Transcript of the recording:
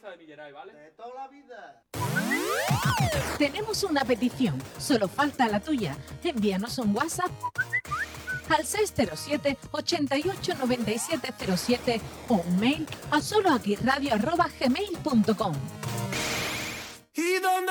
casa de Milleray, ¿vale? De toda la vida. Tenemos una petición, solo falta la tuya. Envíanos un WhatsApp al 607 88 97 07 o un mail a soloaquiradio@gmail.com.